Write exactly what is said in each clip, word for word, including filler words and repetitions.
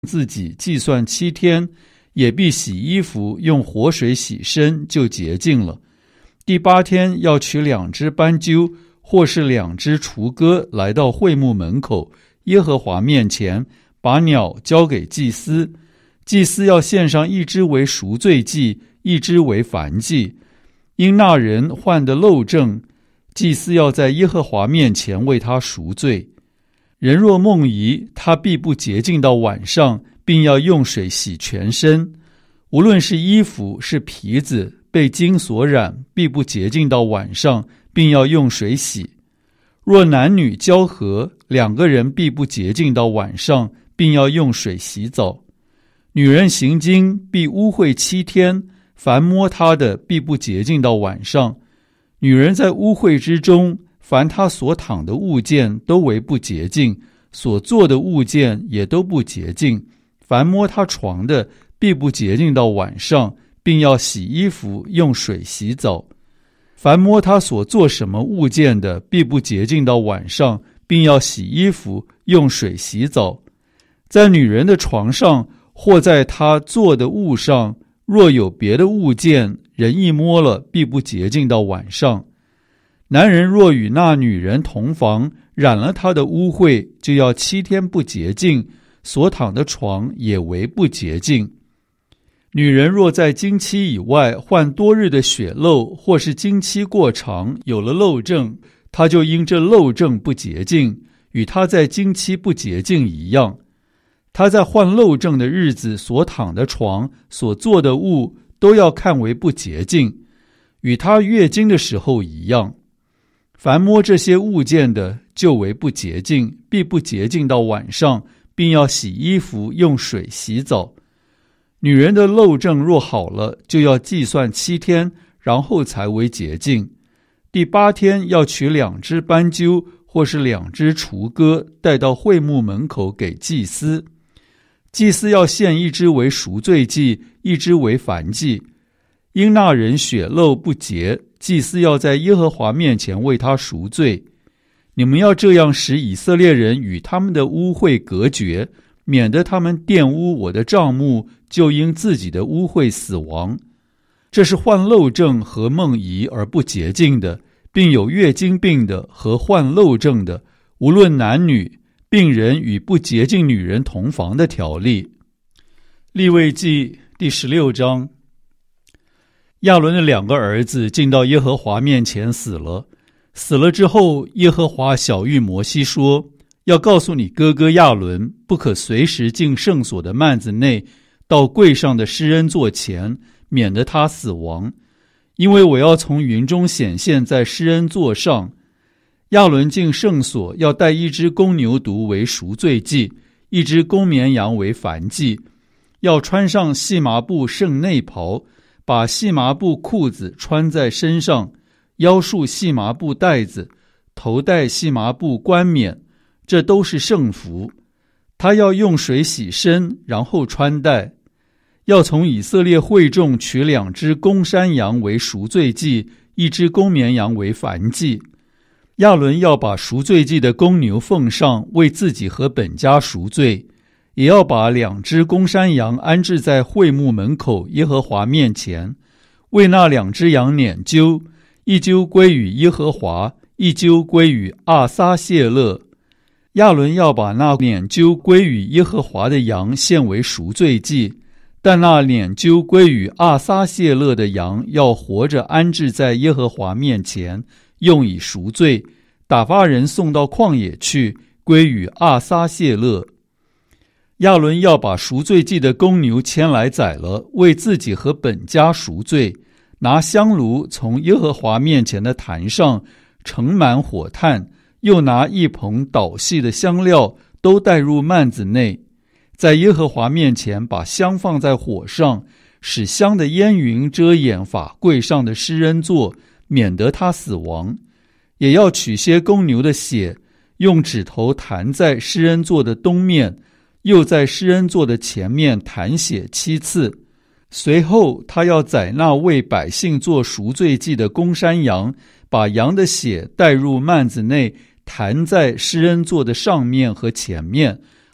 自己计算七天，也必洗衣服，用活水洗身，就洁净了。第八天要取两只斑鸠，或是两只雏鸽，来到会幕门口，耶和华面前，把鸟交给祭司。祭司要献上一只为赎罪祭，一只为燔祭。因那人患的漏症，祭司要在耶和华面前为他赎罪。人若梦遗，他必不洁净到晚上，并要用水洗全身。无论是衣服是皮子，被金所染，必不洁净到晚上，并要用水洗。若男女交合，两个人必不洁净到晚上，并要用水洗澡。女人行经必污秽七天，凡摸她的必不洁净到晚上。女人在污秽之中，凡她所躺的物件都为不洁净，所做的物件也都不洁净。凡摸她床的必不洁净到晚上，并要洗衣服，用水洗澡。凡摸她所做什么物件的必不洁净到晚上，并要洗衣服，用水洗澡。在女人的床上或在她做的物上，若有别的物件，人一摸了，必不洁净到晚上。男人若与那女人同房，染了她的污秽，就要七天不洁净，所躺的床也为不洁净。女人若在经期以外患多日的血漏，或是经期过长，有了漏症，她就因这漏症不洁净，与她在经期不洁净一样。她在患漏症的日子所躺的床，所做的物，都要看为不洁净，与她月经的时候一样。凡摸这些物件的，就为不洁净，必不洁净到晚上，并要洗衣服，用水洗澡。女人的漏症若好了，就要计算七天，然后才为洁净。第八天要取两只斑鸠，或是两只雏鸽，带到会幕门口给祭司。祭司要献一只为赎罪祭，一只为燔祭。因那人血漏不洁，祭司要在耶和华面前为他赎罪。你们要这样使以色列人与他们的污秽隔绝，免得他们玷污我的帐幕，就因自己的污秽死亡。这是患漏症和梦遗而不洁净的，并有月经病的和患漏症的，无论男女，病人与不洁净女人同房的条例。利未记第十六章。亚伦的两个儿子进到耶和华面前死了。死了之后，耶和华晓谕摩西说，要告诉你哥哥亚伦，不可随时进圣所的幔子内，到柜上的施恩座前，免得他死亡，因为我要从云中显现在施恩座上。亚伦进圣所，要带一只公牛犊为赎罪祭，一只公绵羊为燔祭，要穿上细麻布圣内袍，把细麻布裤子穿在身上，腰束细麻布带子，头戴细麻布冠冕，这都是圣服。他要用水洗身，然后穿戴。要从以色列会众取两只公山羊为赎罪祭，一只公绵羊为燔祭。亚伦要把赎罪祭的公牛奉上，为自己和本家赎罪，也要把两只公山羊安置在会幕门口耶和华面前，为那两只羊撵阄，一阄归于耶和华，一阄归于阿撒谢勒。亚伦要把那撵阄归于耶和华的羊献为赎罪祭，但那撵阄归于阿撒谢勒的羊要活着安置在耶和华面前，用以赎罪，打发人送到旷野去，归于阿撒谢勒。亚伦要把赎罪祭的公牛牵来宰了，为自己和本家赎罪，拿香炉从耶和华面前的坛上盛满火炭，又拿一捧捣细的香料，都带入幔子内，在耶和华面前把香放在火上，使香的烟云遮掩法柜上的施恩座，免得他死亡。也要取些公牛的血，用指头弹在施恩座的东面，又在施恩座的前面弹血七次。随后他要宰那为百姓做赎罪祭的公山羊，把羊的血带入幔子内，弹在施恩座的上面和前面，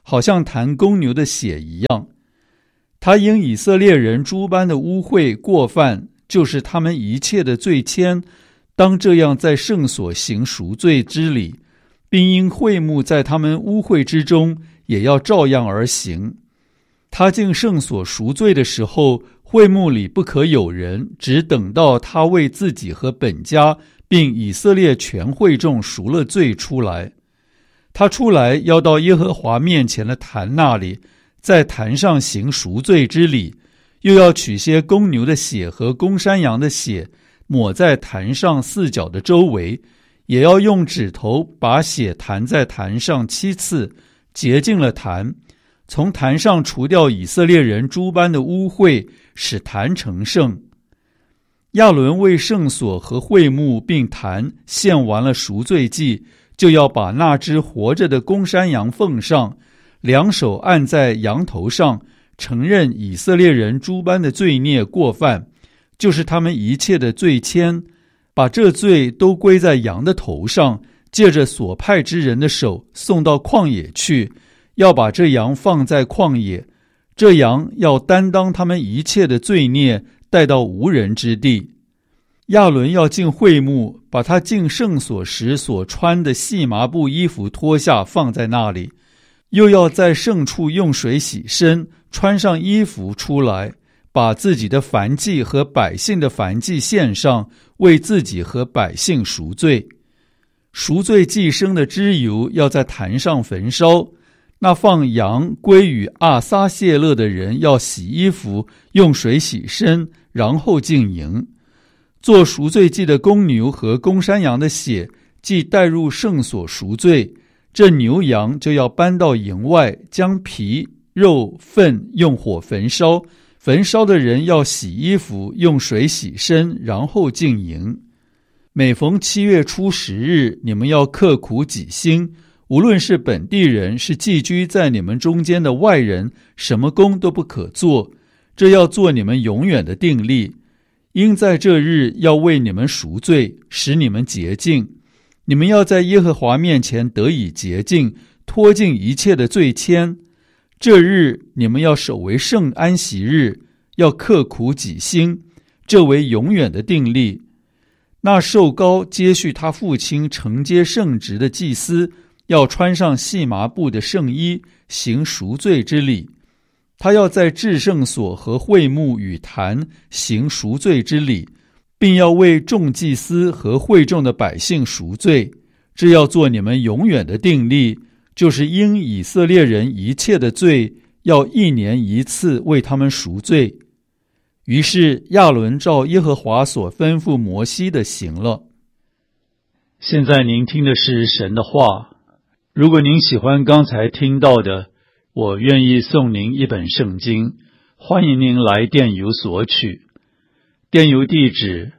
好像弹公牛的血一样。他因以色列人诸般的污秽过犯，就是他们一切的罪愆，当这样在圣所行赎罪之礼，并因会幕在他们污秽之中，也要照样而行。他进圣所赎罪的时候，会幕里不可有人，只等到他为自己和本家并以色列全会众赎了罪出来。他出来要到耶和华面前的坛那里，在坛上行赎罪之礼，又要取些公牛的血和公山羊的血，抹在坛上四角的周围，也要用指头把血弹在坛上七次，洁净了坛，从坛上除掉以色列人诸般的污秽，使坛成圣。亚伦为圣所和会幕并坛献完了赎罪祭，就要把那只活着的公山羊奉上，两手按在羊头上，承认以色列人诸般的罪孽过犯，就是他们一切的罪愆，把这罪都归在羊的头上，借着所派之人的手送到旷野去，要把这羊放在旷野，这羊要担当他们一切的罪孽，带到无人之地。亚伦要进会幕，把他进圣所时所穿的细麻布衣服脱下，放在那里，又要在圣处用水洗身，穿上衣服出来，把自己的燔祭和百姓的燔祭献上，为自己和百姓赎罪。赎罪祭牲的脂油要在坛上焚烧。那放羊归于阿撒谢勒的人要洗衣服，用水洗身，然后进营。做赎罪祭的公牛和公山羊的血，既带入圣所赎罪，这牛羊就要搬到营外，将皮、肉、粪用火焚烧。焚烧的人要洗衣服，用水洗身，然后进营。每逢七月初十日，你们要刻苦己心，无论是本地人，是寄居在你们中间的外人，什么工都不可做，这要做你们永远的定例。因在这日要为你们赎罪，使你们洁净。你们要在耶和华面前得以洁净，脱尽一切的罪愆。这日你们要守为圣安息日，要刻苦己心，这为永远的定例。那受膏接续他父亲承接圣职的祭司，要穿上细麻布的圣衣，行赎罪之礼。他要在至圣所和会幕与坛行赎罪之礼，并要为众祭司和会众的百姓赎罪。这要做你们永远的定例，就是因以色列人一切的罪，要一年一次为他们赎罪。于是亚伦照耶和华所吩咐摩西的行了。现在您听的是神的话。如果您喜欢刚才听到的，我愿意送您一本圣经，欢迎您来电邮索取。电邮地址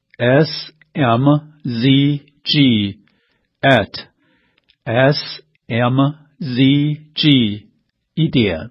s m z g at s m z g 一点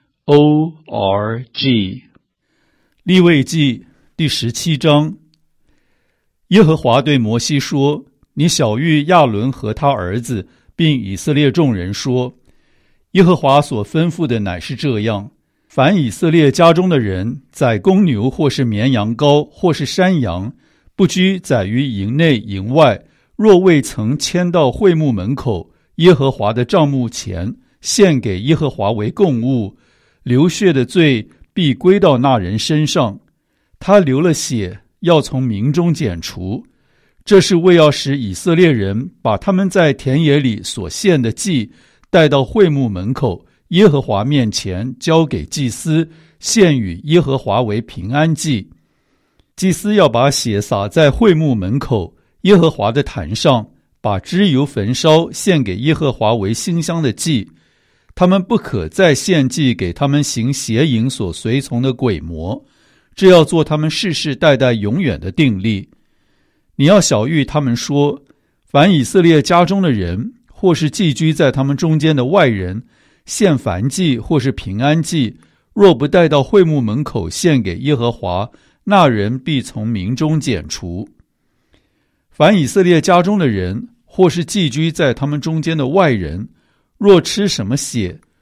o r g。 利未记第十七章。耶和华对摩西说：你晓谕亚伦和他儿子，并以色列众人说，耶和华所吩咐的乃是这样：凡以色列家中的人宰公牛或是绵羊羔或是山羊，不拘宰于营内营外，若未曾牵到会幕门口耶和华的帐幕前，献给耶和华为供物，流血的罪必归到那人身上。他流了血，要从民中剪除。这是为要使以色列人把他们在田野里所献的祭带到会幕门口耶和华面前，交给祭司，献与耶和华为平安祭。祭司要把血洒在会幕门口耶和华的坛上，把脂油焚烧，献给耶和华为馨香的祭。他们不可再献祭给他们行邪淫所随从的鬼魔，这要做他们世世代代永远的定例。你要晓谕他们说，凡以色列家中的人，或是寄居在他们中间的外人，献燔祭或是平安祭，若不带到会幕门口献给耶和华，那人必从民中剪除。凡以色列家中的人，或是寄居在他们中间的外人，若吃什么血，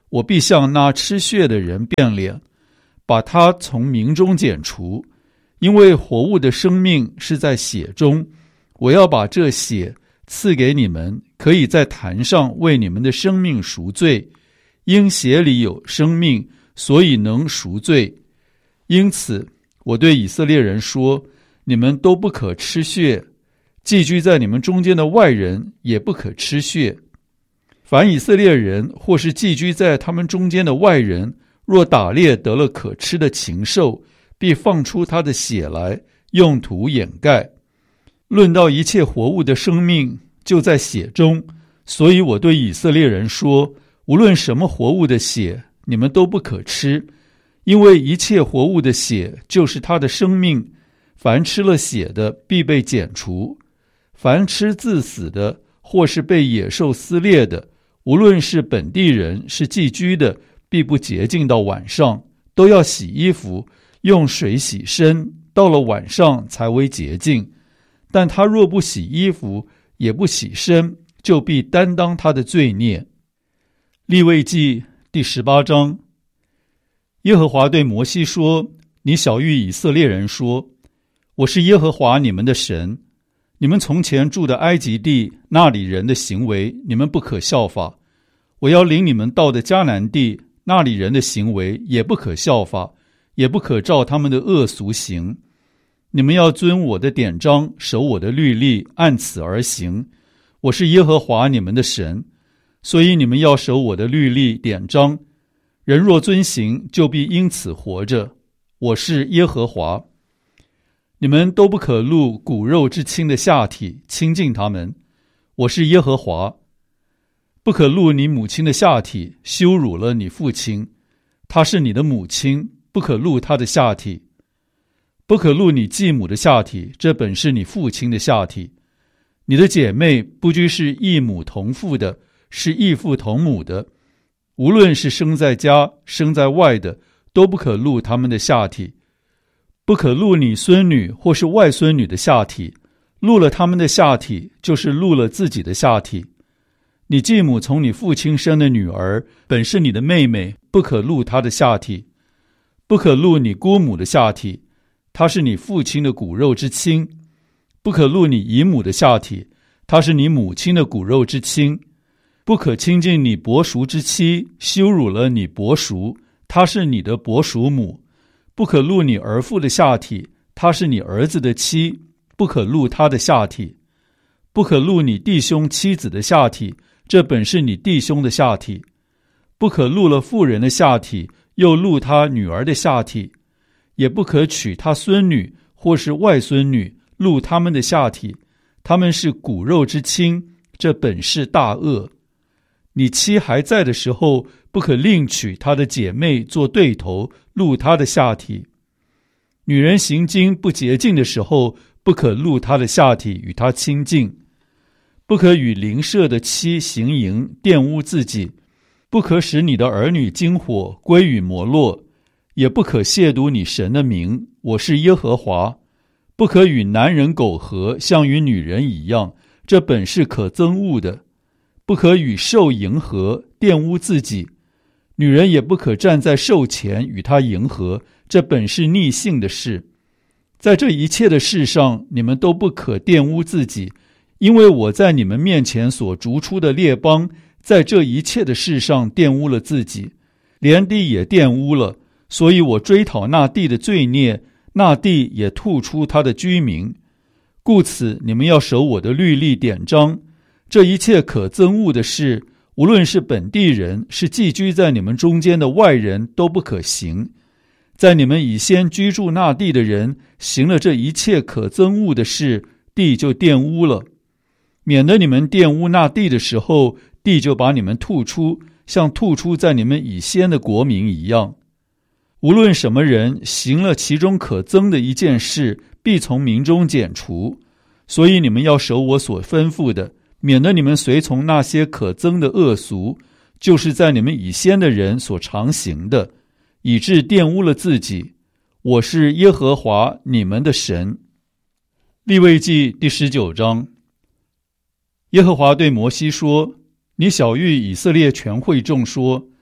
我必向那吃血的人变脸，把他从民中剪除，因为活物的生命是在血中。我要把这血赐给你们，可以在坛上为你们的生命赎罪。因血里有生命，所以能赎罪。因此我对以色列人说，你们都不可吃血，寄居在你们中间的外人也不可吃血。凡以色列人或是寄居在他们中间的外人，若打猎得了可吃的禽兽，必放出他的血来，用土掩盖。论到一切活物的生命，就在血中，所以我对以色列人说，无论什么活物的血，你们都不可吃，因为一切活物的血就是他的生命。凡吃了血的，必被剪除；凡吃自死的，或是被野兽撕裂的，无论是本地人是寄居的，必不洁净到晚上，都要洗衣服，用水洗身，到了晚上才为洁净。但他若不洗衣服，也不洗身，就必担当他的罪孽。利未记第十八章。耶和华对摩西说，你晓谕以色列人说，我是耶和华你们的神，你们从前住的埃及地，那里人的行为，你们不可效法；我要领你们到的迦南地，那里人的行为，也不可效法，也不可照他们的恶俗行。你们要遵我的典章，守我的律例，按此而行。我是耶和华你们的神，所以你们要守我的律例典章。人若遵行，就必因此活着。我是耶和华。你们都不可露骨肉之亲的下体，亲近他们。我是耶和华。不可露你母亲的下体，羞辱了你父亲。她是你的母亲，不可露她的下体。不可露你继母的下体，这本是你父亲的下体。你的姐妹不拘是异母同父的，是异父同母的，无论是生在家生在外的，都不可露他们的下体。不可露你孙女或是外孙女的下体，露了他们的下体，就是露了自己的下体。你继母从你父亲生的女儿，本是你的妹妹，不可露她的下体。不可露你姑母的下体，她是你父亲的骨肉之亲。不可露你姨母的下体，她是你母亲的骨肉之亲。不可亲近你伯叔之妻，羞辱了你伯叔，她是你的伯叔母。不可露你儿妇的下体，她是你儿子的妻，不可露她的下体。不可露你弟兄妻子的下体，这本是你弟兄的下体。不可露了妇人的下体，又露她女儿的下体。也不可娶她孙女或是外孙女，露他们的下体，他们是骨肉之亲，这本是大恶。你妻还在的时候，不可另娶她的姐妹做对头，露她的下体。女人行经不洁净的时候，不可露她的下体与她亲近。不可与邻舍的妻行淫，玷污自己。不可使你的儿女经火归于摩洛，也不可亵渎你神的名，我是耶和华。不可与男人苟合，像与女人一样，这本是可憎恶的。不可与兽迎合，玷污自己。女人也不可站在兽前与他迎合，这本是逆性的事。在这一切的事上，你们都不可玷污自己，因为我在你们面前所逐出的列邦，在这一切的事上玷污了自己，连地也玷污了，所以我追讨那地的罪孽，那地也吐出他的居民。故此你们要守我的律例典章。这一切可憎恶的事，无论是本地人是寄居在你们中间的外人，都不可行。在你们以先居住那地的人行了这一切可憎恶的事，地就玷污了。免得你们玷污那地的时候，地就把你们吐出，像吐出在你们以先的国民一样。无论什么人行了其中可憎的一件事，必从民中剪除。所以你们要守我所吩咐的，免得你们随从那些可憎的恶俗，就是在你们以先的人所常行的，以致玷污了自己。我是耶和华你们的神。利未记第十九章。耶和华对摩西说，你晓谕以色列全会众说，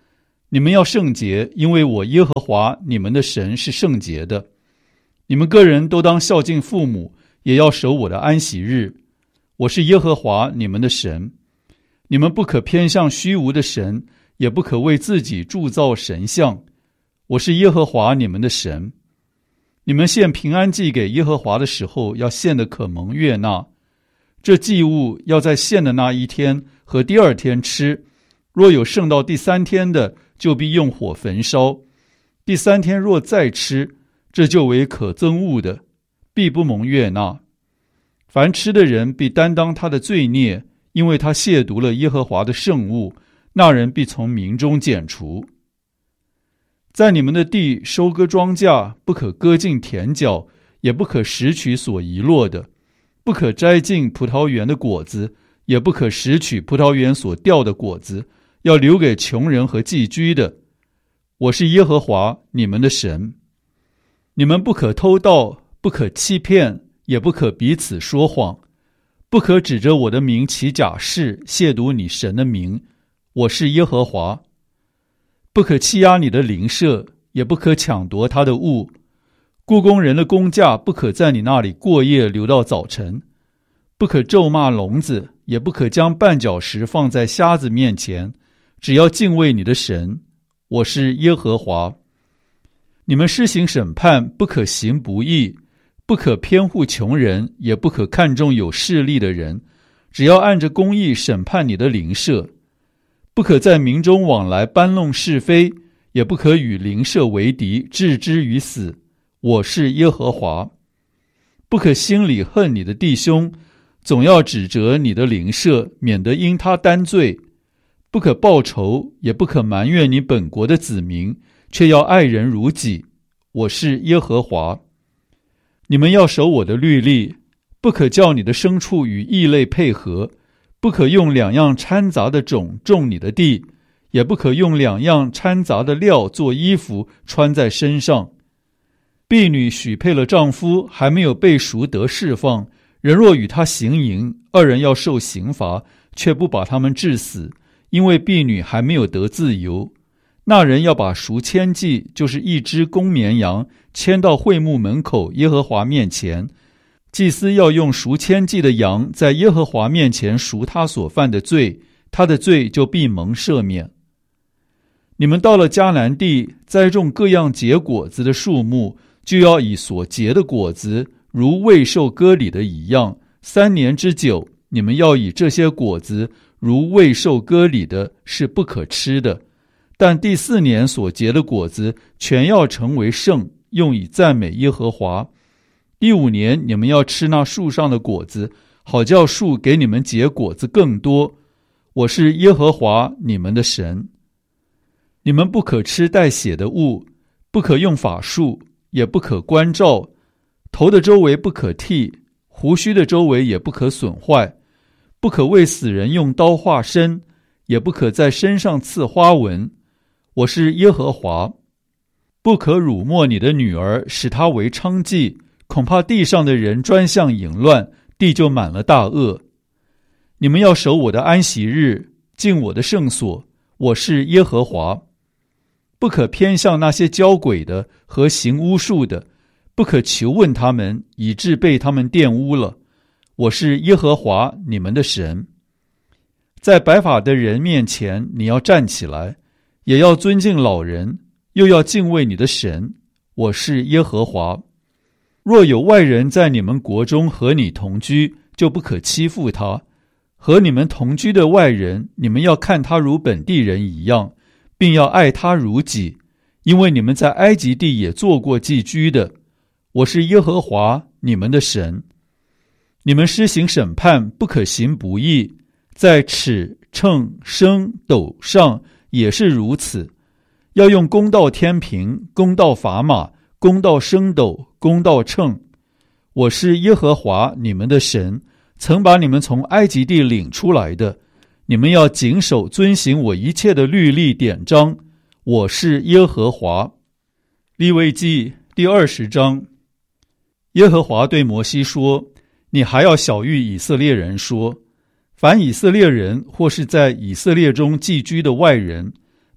你们要圣洁，因为我耶和华你们的神是圣洁的。你们个人都当孝敬父母，也要守我的安息日。我是耶和华你们的神。你们不可偏向虚无的神，也不可为自己铸造神像。我是耶和华你们的神。你们献平安祭给耶和华的时候，要献的可蒙悦纳。这祭物要在献的那一天和第二天吃，若有剩到第三天的，就必用火焚烧。第三天若再吃，这就为可憎恶的，必不蒙悦纳。凡吃的人必担当他的罪孽，因为他亵渎了耶和华的圣物，那人必从民中剪除。在你们的地收割庄稼，不可割尽田角，也不可拾取所遗落的，不可摘尽葡萄园的果子，也不可拾取葡萄园所掉的果子，要留给穷人和寄居的。我是耶和华你们的神。你们不可偷盗，不可欺骗，也不可彼此说谎，不可指着我的名起假誓，亵渎你神的名。我是耶和华。不可欺压你的邻舍，也不可抢夺他的物。雇工人的工价不可在你那里过夜，留到早晨。不可咒骂聋子，也不可将绊脚石放在瞎子面前，只要敬畏你的神。我是耶和华。你们施行审判，不可行不义，不可偏护穷人，也不可看重有势力的人，只要按着公义审判你的邻舍。不可在民中往来搬弄是非，也不可与邻舍为敌，置之于死。我是耶和华。不可心里恨你的弟兄，总要指责你的邻舍，免得因他担罪。不可报仇，也不可埋怨你本国的子民，却要爱人如己。我是耶和华。你们要守我的律例，不可叫你的牲畜与异类配合，不可用两样掺杂的种种你的地，也不可用两样掺杂的料做衣服穿在身上。婢女许配了丈夫，还没有被赎得释放，人若与他行淫，二人要受刑罚，却不把他们治死，因为婢女还没有得自由。那人要把赎愆祭，就是一只公绵羊，牵到会幕门口耶和华面前。祭司要用赎愆祭的羊在耶和华面前赎他所犯的罪，他的罪就必蒙赦免。你们到了迦南地，栽种各样结果子的树木，就要以所结的果子如未受割礼的一样，三年之久，你们要以这些果子如未受割礼的，是不可吃的。但第四年所结的果子全要成为圣，用以赞美耶和华。第五年你们要吃那树上的果子，好叫树给你们结果子更多。我是耶和华你们的神。你们不可吃带血的物，不可用法术，也不可关照，头的周围不可剃，胡须的周围也不可损坏，不可为死人用刀划身，也不可在身上刺花纹。我是耶和华。不可辱没你的女儿，使她为娼妓，恐怕地上的人专向淫乱，地就满了大恶。你们要守我的安息日，敬我的圣所。我是耶和华。不可偏向那些交鬼的和行巫术的，不可求问他们，以致被他们玷污了。我是耶和华你们的神。在白发的人面前，你要站起来，也要尊敬老人，又要敬畏你的神。我是耶和华。若有外人在你们国中和你同居，就不可欺负他。和你们同居的外人，你们要看他如本地人一样，并要爱他如己，因为你们在埃及地也做过寄居的。我是耶和华你们的神。你们施行审判，不可行不义，在尺、秤、升、斗上也是如此，要用公道天平，公道砝码，公道升斗，公道秤。我是耶和华你们的神，曾把你们从埃及地领出来的。你们要谨守遵行我一切的律例典章。我是耶和华。利未记第二十章。耶和华对摩西说，你还要晓谕以色列人说，凡以色列人或是在以色列中寄居的外人，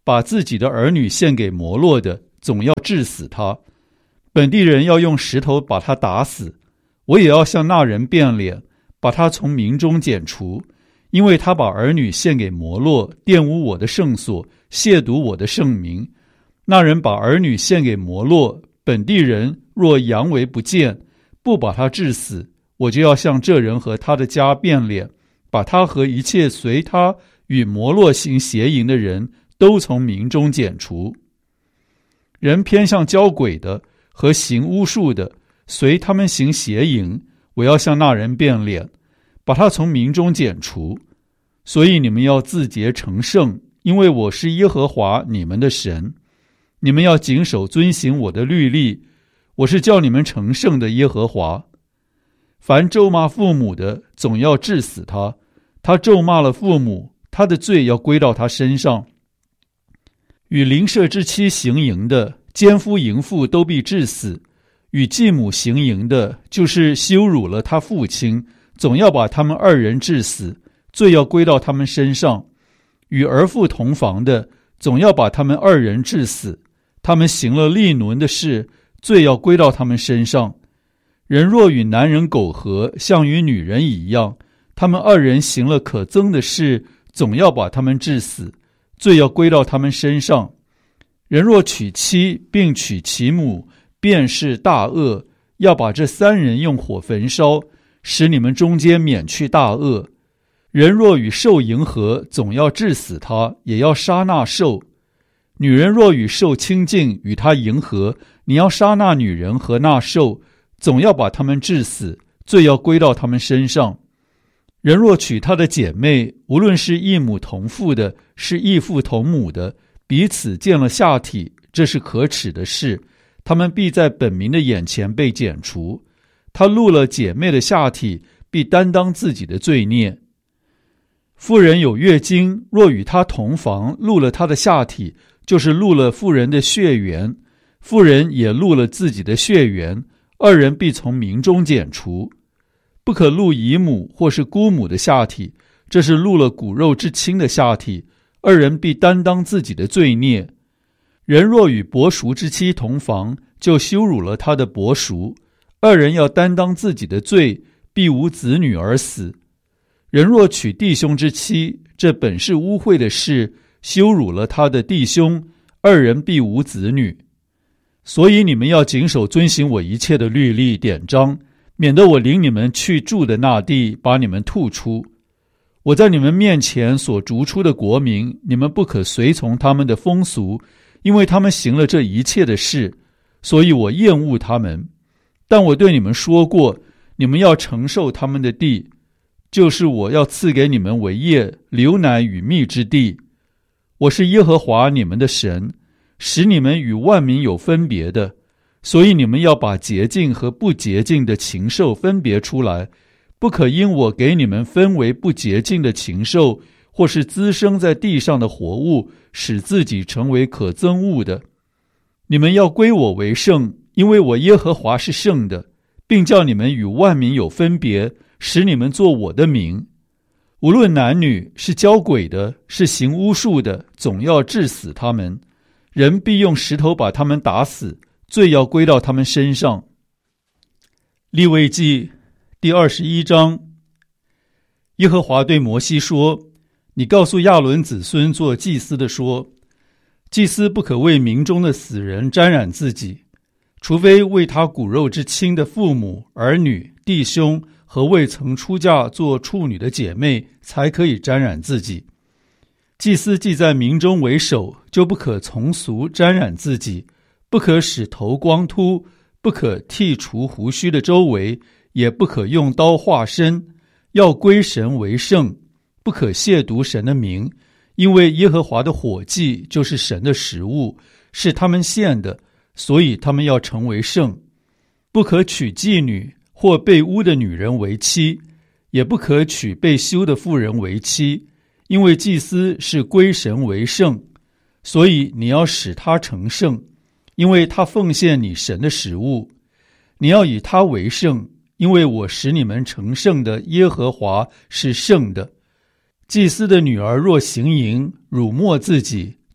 把自己的儿女献给摩洛的，总要治死他。本地人要用石头把他打死，我也要向那人变脸，把他从民中剪除，因为他把儿女献给摩洛，玷污我的圣所，亵渎我的圣名。那人把儿女献给摩洛，本地人若佯为不见，不把他治死，我就要向这人和他的家变脸，把他和一切随他与摩洛行邪淫的人都从民中剪除。人偏向交鬼的和行巫术的，随他们行邪淫，我要向那人变脸，把他从民中剪除。所以你们要自洁成圣，因为我是耶和华你们的神。你们要谨守遵行我的律例，我是叫你们成圣的耶和华。凡咒骂父母的，总要治死他。他咒骂了父母，他的罪要归到他身上。与邻舍之妻行淫的，奸夫淫妇都必治死。与继母行淫的，就是羞辱了他父亲，总要把他们二人治死，罪要归到他们身上。与儿妇同房的，总要把他们二人治死。他们行了利伦的事，罪要归到他们身上。人若与男人苟合，像与女人一样，他们二人行了可憎的事，总要把他们治死，罪要归到他们身上。人若娶妻并娶其母，便是大恶，要把这三人用火焚烧，使你们中间免去大恶。人若与兽迎合，总要治死他，也要杀那兽。女人若与兽亲近，与他迎合，你要杀那女人和那兽，总要把他们治死，罪要归到他们身上。人若娶他的姐妹，无论是异母同父的，是异父同母的，彼此见了下体，这是可耻的事，他们必在本民的眼前被剪除。他录了姐妹的下体，必担当自己的罪孽。妇人有月经，若与他同房，录了他的下体，就是录了妇人的血缘，妇人也录了自己的血缘，二人必从民中剪除。不可录姨母或是姑母的下体，这是录了骨肉之亲的下体，二人必担当自己的罪孽。人若与伯叔之妻同房，就羞辱了他的伯叔，二人要担当自己的罪，必无子女而死。人若娶弟兄之妻，这本是污秽的事，羞辱了他的弟兄，二人必无子女。所以你们要谨守遵行我一切的律例典章，免得我领你们去住的那地，把你们吐出。我在你们面前所逐出的国民，你们不可随从他们的风俗，因为他们行了这一切的事，所以我厌恶他们。但我对你们说过，你们要承受他们的地，就是我要赐给你们为业，流奶与蜜之地。我是耶和华你们的神，使你们与万民有分别的，所以你们要把洁净和不洁净的禽兽分别出来，不可因我给你们分为不洁净的禽兽，或是滋生在地上的活物，使自己成为可憎恶的。你们要归我为圣，因为我耶和华是圣的，并叫你们与万民有分别，使你们做我的名。无论男女，是交鬼的，是行巫术的，总要治死他们。人必用石头把他们打死，罪要归到他们身上。利未记第二十一章。耶和华对摩西说：你告诉亚伦子孙做祭司的说，祭司不可为民中的死人沾染自己，除非为他骨肉之亲的父母、儿女、弟兄和未曾出嫁做处女的姐妹，才可以沾染自己。祭司既在民中为首，就不可从俗沾染自己，不可使头光秃，不可剃除胡须的周围，也不可用刀划身，要归神为圣，不可亵渎神的名，因为耶和华的火祭就是神的食物，是他们献的，所以他们要成为圣。不可娶妓女或被污的女人为妻，也不可娶被休的妇人为妻，因为祭司是归神为圣，所以你要使他成圣，因为他奉献你神的食物。你要以他为圣，因为我使你们成圣的耶和华是圣的。祭司的女儿若行淫，辱没自己，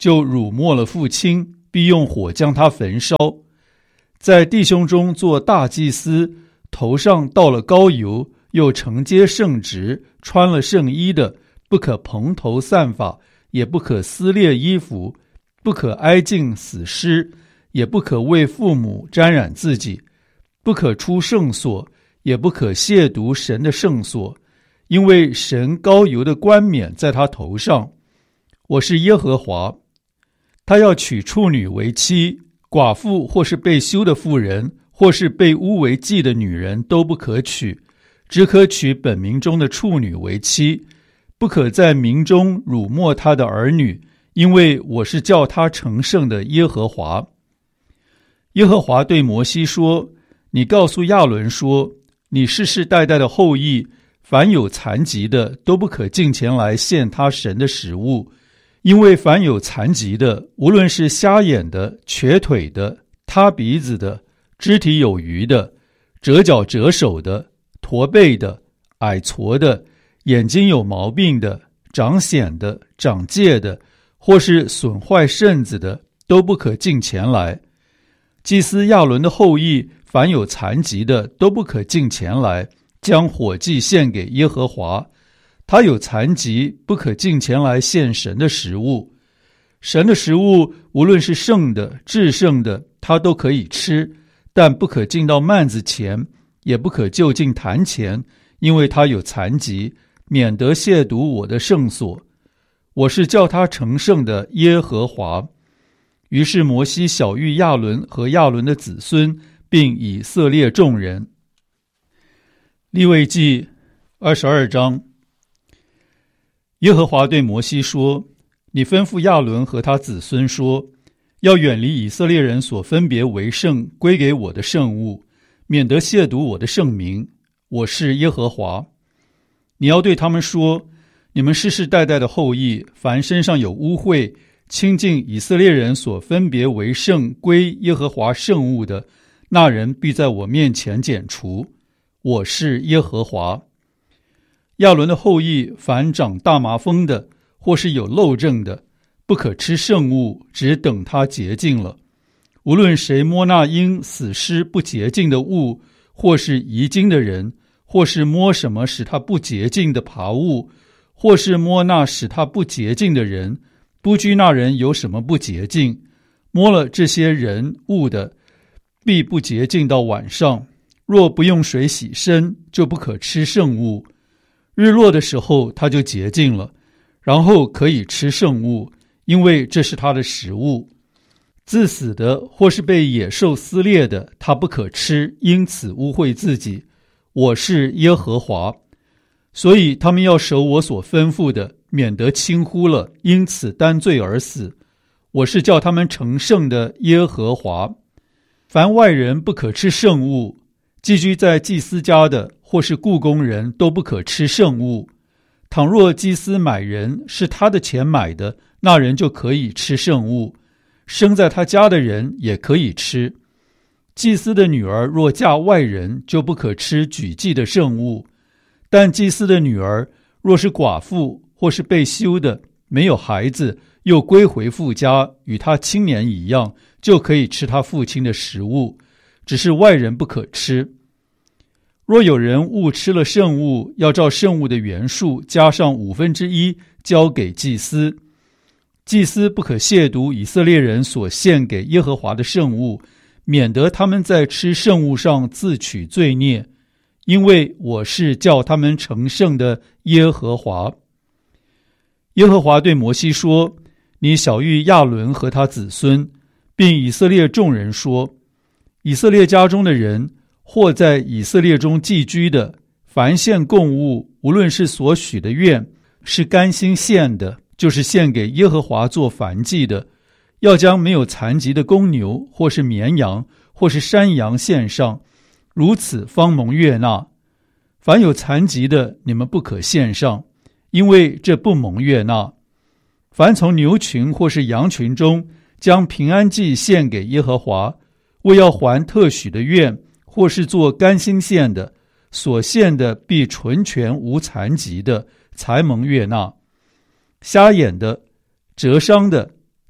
就辱没了父亲，必用火将他焚烧。在弟兄中做大祭司，头上倒了膏油，又承接圣职，穿了圣衣的，不可蓬头散发，也不可撕裂衣服，不可挨近死尸，也不可为父母沾染自己，不可出圣所，也不可亵渎神的圣所，因为神膏油的冠冕在他头上。我是耶和华。他要娶处女为妻，寡妇或是被休的妇人，或是被污为妓的女人都不可娶，只可娶本民中的处女为妻，不可在民中辱没他的儿女，因为我是叫他成圣的耶和华。耶和华对摩西说，你告诉亚伦说，你世世代代的后裔，凡有残疾的都不可近前来献他神的食物，因为凡有残疾的，无论是瞎眼的、瘸腿的、塌鼻子的、肢体有余的、折脚折手的、驼背的、矮矬的、眼睛有毛病的、长癣的、长疥的，或是损坏肾子的，都不可近前来。祭司亚伦的后裔，凡有残疾的，都不可近前来，将火祭献给耶和华。他有残疾，不可近前来献神的食物。神的食物，无论是圣的、至圣的，他都可以吃，但不可进到幔子前，也不可就近坛前，因为他有残疾，免得亵渎我的圣所。我是叫他成圣的耶和华。于是摩西晓谕亚伦和亚伦的子孙，并以色列众人。利未记二十二章。耶和华对摩西说，你吩咐亚伦和他子孙说，要远离以色列人所分别为圣归给我的圣物，免得亵渎我的圣名。我是耶和华。你要对他们说，你们世世代代的后裔，凡身上有污秽，亲近以色列人所分别为圣归耶和华圣物的，那人必在我面前剪除。我是耶和华。亚伦的后裔，凡长大麻风的，或是有漏症的，不可吃圣物，只等他洁净了。无论谁摸那因死尸不洁净的物，或是遗精的人，或是摸什么使他不洁净的爬物，或是摸那使他不洁净的人，不拘那人有什么不洁净，摸了这些人物的，必不洁净到晚上。若不用水洗身，就不可吃圣物。日落的时候，他就洁净了，然后可以吃圣物，因为这是他的食物。自死的或是被野兽撕裂的，他不可吃，因此污秽自己。我是耶和华。所以他们要守我所吩咐的，免得轻忽了，因此担罪而死。我是叫他们成圣的耶和华。凡外人不可吃圣物，寄居在祭司家的或是雇工人都不可吃圣物。倘若祭司买人是他的钱买的，那人就可以吃圣物，生在他家的人也可以吃。祭司的女儿若嫁外人，就不可吃举祭的圣物。但祭司的女儿若是寡妇或是被休的，没有孩子，又归回父家，与他青年一样，就可以吃他父亲的食物，只是外人不可吃。若有人误吃了圣物，要照圣物的原数加上五分之一，交给祭司。祭司不可亵渎以色列人所献给耶和华的圣物，免得他们在吃圣物上自取罪孽，因为我是叫他们成圣的耶和华。耶和华对摩西说，你晓谕亚伦和他子孙，并以色列众人说，以色列家中的人，或在以色列中寄居的，凡献供物，无论是所许的愿，是甘心献的，就是献给耶和华做燔祭的，要将没有残疾的公牛，或是绵羊，或是山羊献上，如此方蒙悦纳。凡有残疾的，你们不可献上，因为这不蒙悦纳。凡从牛群或是羊群中将平安祭献给耶和华，为要还特许的愿，或是做甘心献的，所献的必纯全无残疾的，才蒙悦纳。瞎眼的、折伤的、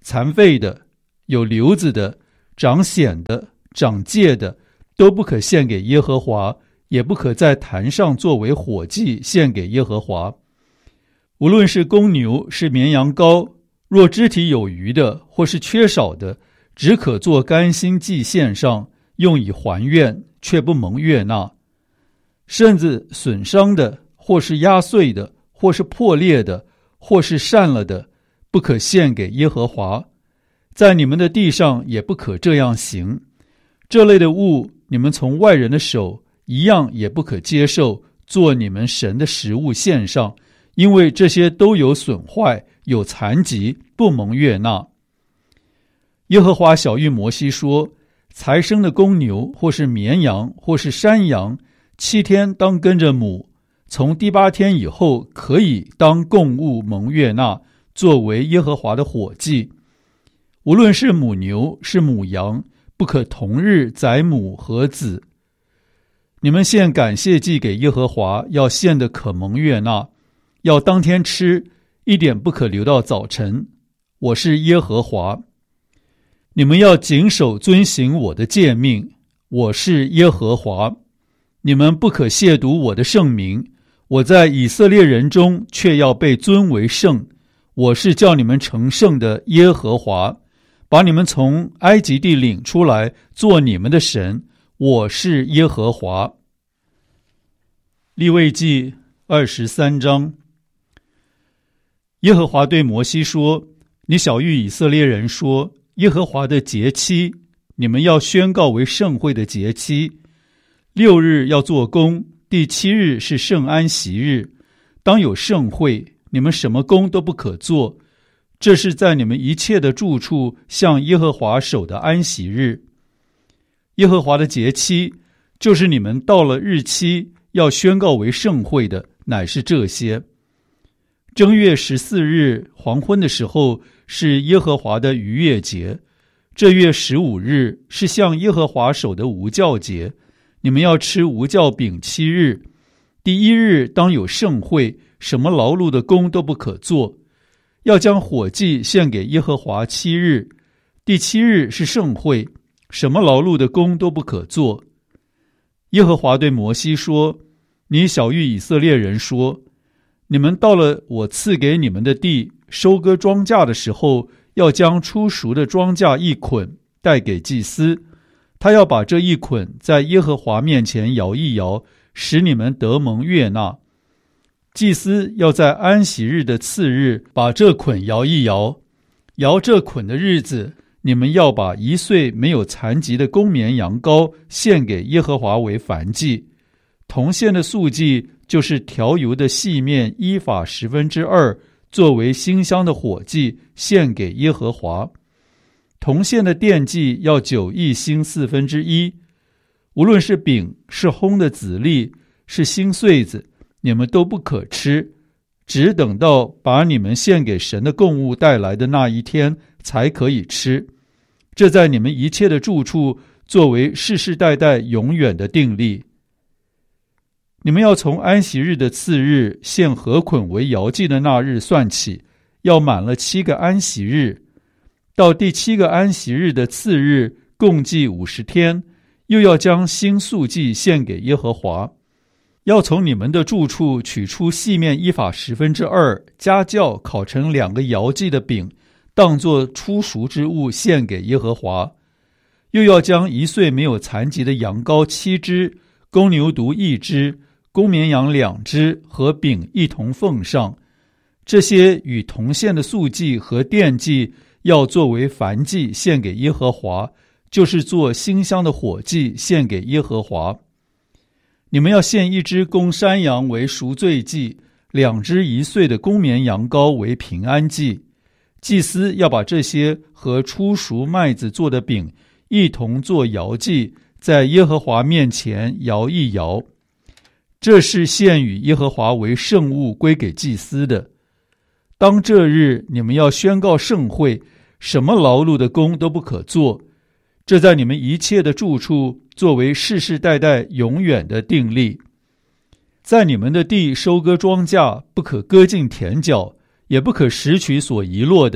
残废的、有瘤子的、长癣的、长疥的，都不可献给耶和华，也不可在坛上作为火祭献给耶和华。无论是公牛，是绵羊羔，若肢体有余的，或是缺少的，只可做甘心祭献上，用以还愿，却不蒙悦纳。身子损伤的，或是压碎的，或是破裂的，或是散了的，不可献给耶和华。在你们的地上也不可这样行。这类的物，你们从外人的手一样也不可接受，做你们神的食物献上，因为这些都有损坏，有残疾，不蒙悦纳。耶和华晓谕摩西说，才生的公牛，或是绵羊，或是山羊，七天当跟着母，从第八天以后可以当供物蒙悦纳，作为耶和华的火祭。无论是母牛，是母羊，不可同日宰母和子。你们献感谢祭给耶和华，要献的可蒙悦纳，要当天吃，一点不可留到早晨。我是耶和华。你们要谨守遵行我的诫命，我是耶和华。你们不可亵渎我的圣名，我在以色列人中却要被尊为圣。我是叫你们成圣的耶和华，把你们从埃及地领出来，做你们的神。我是耶和华。利未记二十三章。耶和华对摩西说，你晓谕以色列人说，耶和华的节期，你们要宣告为圣会的节期。六日要做工，第七日是圣安息日，当有圣会，你们什么工都不可做。这是在你们一切的住处向耶和华守的安息日。耶和华的节期，就是你们到了日期要宣告为圣会的，乃是这些。正月十四日黄昏的时候是耶和华的逾越节，这月十五日是向耶和华守的无酵节，你们要吃无酵饼七日。第一日当有盛会，什么劳碌的工都不可做，要将火祭献给耶和华七日。第七日是盛会，什么劳碌的工都不可做。耶和华对摩西说，你晓谕以色列人说，你们到了我赐给你们的地，收割庄稼的时候，要将初熟的庄稼一捆带给祭司，他要把这一捆在耶和华面前摇一摇，使你们得蒙悦纳。祭司要在安息日的次日把这捆摇一摇，摇这捆的日子，你们要把一岁没有残疾的公绵羊羔献给耶和华为燔祭。同献的素祭就是调油的细面依法十分之二，作为馨香的火祭献给耶和华。同献的奠祭要酒一星四分之一。无论是饼，是烘的籽粒，是新穗子，你们都不可吃，只等到把你们献给神的供物带来的那一天才可以吃。这在你们一切的住处作为世世代代永远的定例。你们要从安息日的次日献禾捆为摇祭的那日算起，要满了七个安息日。到第七个安息日的次日，共计五十天，又要将新素祭献给耶和华。要从你们的住处取出细面一法十分之二，加酵烤成两个摇祭的饼，当作初熟之物献给耶和华。又要将一岁没有残疾的羊羔七只，公牛犊一只，公绵羊两只和饼一同奉上。这些与同献的素祭和奠祭要作为燔祭献给耶和华，就是做馨香的火祭献给耶和华。你们要献一只公山羊为赎罪祭，两只一岁的公绵羊羔为平安祭。祭司要把这些和初熟麦子做的饼一同做摇祭，在耶和华面前摇一摇。这是献与耶和华为圣物，归给祭司的。当这日，你们要宣告圣会，什么劳碌的工都不可做。这在你们一切的住处作为世世代代永远的定例。在你们的地收割庄稼，不可割尽田角，也不可拾取所遗落的，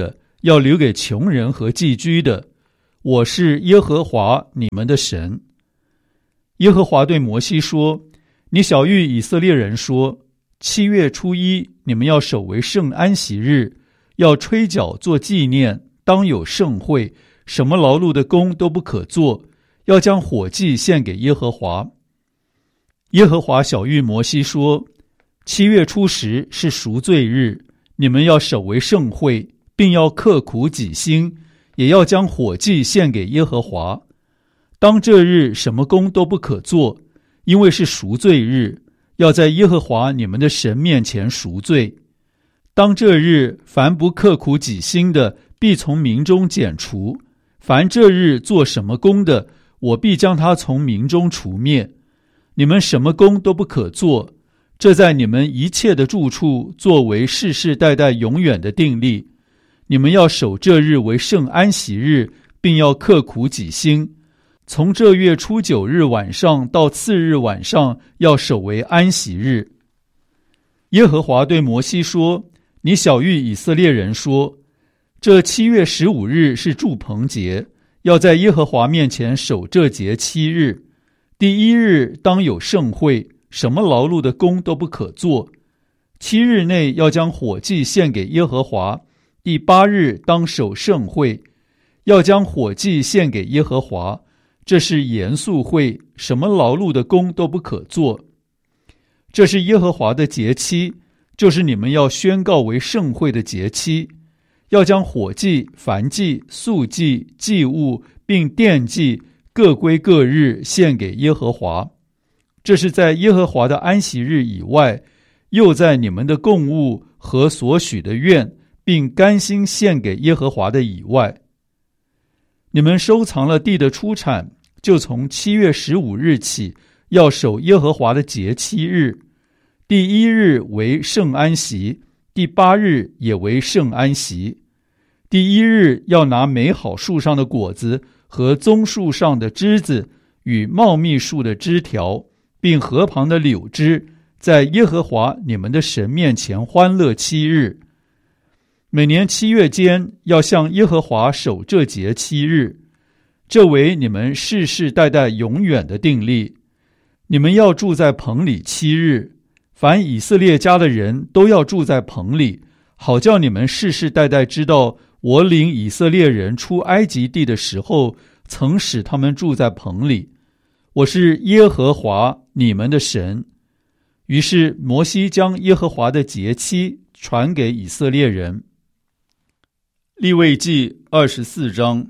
要留给穷人和寄居的。我是耶和华你们的神。耶和华对摩西说：你晓谕以色列人说，七月初一，你们要守为圣安息日，要吹角做纪念，当有盛会，什么劳碌的工都不可做，要将火祭献给耶和华。耶和华晓谕摩西说：七月初十是赎罪日，你们要守为盛会，并要刻苦己心，也要将火祭献给耶和华。当这日什么工都不可做，因为是赎罪日，要在耶和华你们的神面前赎罪。当这日凡不刻苦己心的，必从民中剪除；凡这日做什么工的，我必将他从民中除灭。你们什么工都不可做，这在你们一切的住处作为世世代代永远的定例。你们要守这日为圣安息日，并要刻苦己心。从这月初九日晚上到次日晚上，要守为安息日。耶和华对摩西说：你晓谕以色列人说，这七月十五日是住棚节，要在耶和华面前守这节七日。第一日当有盛会，什么劳碌的工都不可做。七日内要将火祭献给耶和华。第八日当守盛会，要将火祭献给耶和华。这是严肃会，什么劳碌的工都不可做。这是耶和华的节期，就是你们要宣告为盛会的节期。要将火祭、燔祭、素祭、祭物并奠祭各归各日献给耶和华。这是在耶和华的安息日以外，又在你们的供物和所许的愿，并甘心献给耶和华的以外。你们收藏了地的出产，就从七月十五日起，要守耶和华的节七日。第一日为圣安息，第八日也为圣安息。第一日要拿美好树上的果子和棕树上的枝子与茂密树的枝条，并河旁的柳枝，在耶和华你们的神面前欢乐七日。每年七月间要向耶和华守这节七日，这为你们世世代代永远的定例。你们要住在棚里七日，凡以色列家的人都要住在棚里，好叫你们世世代代知道，我领以色列人出埃及地的时候，曾使他们住在棚里。我是耶和华你们的神。于是摩西将耶和华的节期传给以色列人。利未记二十四章。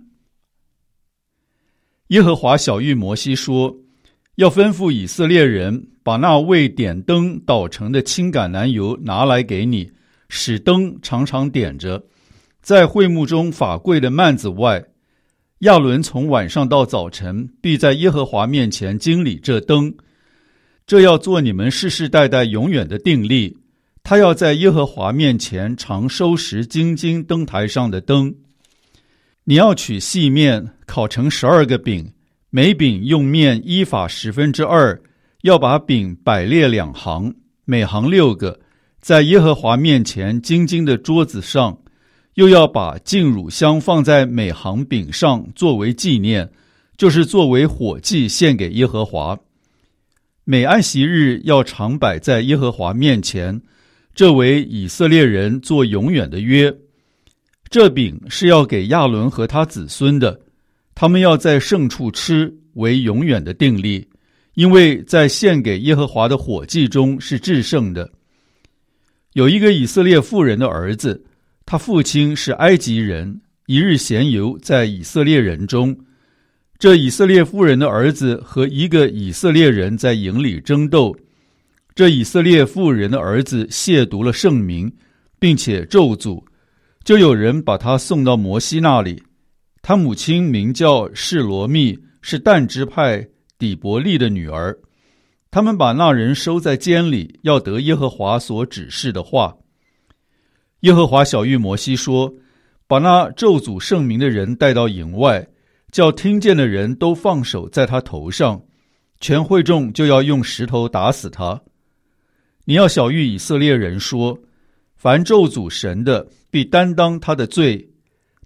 耶和华晓谕摩西说，要吩咐以色列人把那为点灯捣成的青橄榄油拿来给你，使灯常常点着。在会幕中法柜的幔子外，亚伦从晚上到早晨必在耶和华面前经理这灯。这要做你们世世代代永远的定例。他要在耶和华面前常收拾金金灯台上的灯。你要取细面烤成十二个饼，每饼用面依法十分之二，要把饼摆列两行，每行六个，在耶和华面前金金的桌子上。又要把净乳香放在每行饼上，作为纪念，就是作为火祭献给耶和华。每安息日要常摆在耶和华面前，这为以色列人做永远的约。这饼是要给亚伦和他子孙的，他们要在圣处吃，为永远的定例，因为在献给耶和华的火祭中是至圣的。有一个以色列妇人的儿子，他父亲是埃及人，一日闲游在以色列人中。这以色列妇人的儿子和一个以色列人在营里争斗，这以色列妇人的儿子亵渎了圣名，并且咒诅，就有人把他送到摩西那里。他母亲名叫示罗密，是但支派底伯利的女儿。他们把那人收在监里，要得耶和华所指示的话。耶和华晓谕摩西说，把那咒诅圣名的人带到营外，叫听见的人都放手在他头上，全会众就要用石头打死他。你要晓谕以色列人说，凡咒诅神的，必担当他的罪。